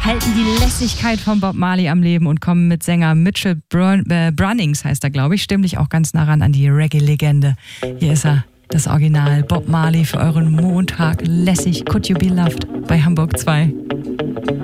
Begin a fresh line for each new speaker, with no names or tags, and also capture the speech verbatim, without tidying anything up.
halten die Lässigkeit von Bob Marley am Leben und kommen mit Sänger Mitchell Brun- äh, Brunnings, heißt er, glaube ich, stimmlich auch ganz nah ran an die Reggae-Legende. Hier ist er, das Original Bob Marley für euren Montag lässig. Could You Be Loved bei Hamburg zwei.